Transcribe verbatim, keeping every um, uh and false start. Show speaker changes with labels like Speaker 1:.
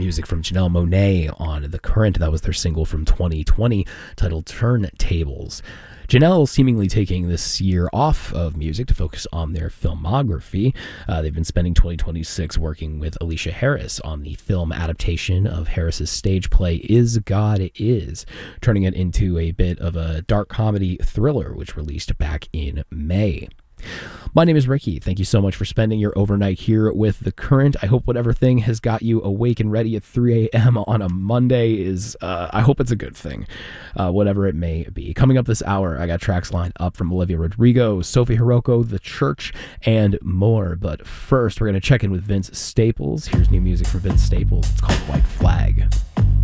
Speaker 1: music from Janelle Monáe on The Current. That was their single from twenty twenty titled Turntables. Janelle seemingly taking this year off of music to focus on their filmography. Uh, they've been spending twenty twenty-six working with Alicia Harris on the film adaptation of Harris's stage play Is God Is, turning it into a bit of a dark comedy thriller, which released back in May. My name is Ricky. Thank you so much for spending your overnight here with The Current. I hope whatever thing has got you awake and ready at three a.m. on a Monday is, uh, I hope it's a good thing, uh, whatever it may be. Coming up this hour, I got tracks lined up from Olivia Rodrigo, Sophie Hiroko, The Church, and more. But first, we're going to check in with Vince Staples. Here's new music for Vince Staples. It's called White Flag.